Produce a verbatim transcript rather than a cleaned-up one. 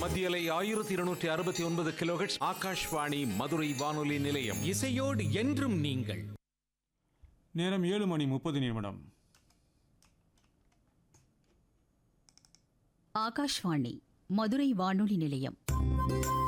மத்தியலை ஆயிரத்தி இருநூற்றி அறுபத்தி ஒன்பது கிலோஹெர்ட்ஸ். ஆகாஷ்வாணி மதுரை வானொலி நிலையம். இசையோடு என்றும் நீங்கள். நேரம் ஏழு மணி முப்பது நிமிடம். ஆகாஷ்வாணி மதுரை வானொலி நிலையம்.